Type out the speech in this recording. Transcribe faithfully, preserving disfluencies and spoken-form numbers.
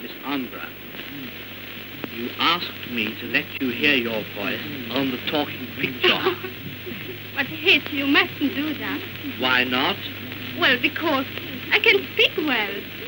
Miss Andra. You asked me to let you hear your voice on the talking picture. But, Hitch, you mustn't do that. Why not? Well, because I can speak well.